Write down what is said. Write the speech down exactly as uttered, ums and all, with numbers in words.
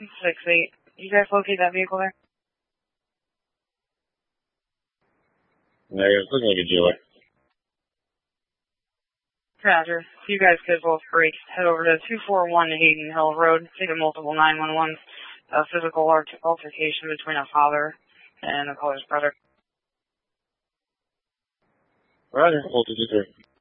six eight. Did you guys locate that vehicle there? Negative. Looking like a dealer. Roger. You guys could both break. Head over to two four one Hayden Hill Road. Take a multiple nine one one. A physical altercation between a father and a caller's brother. Roger. Hold to two three.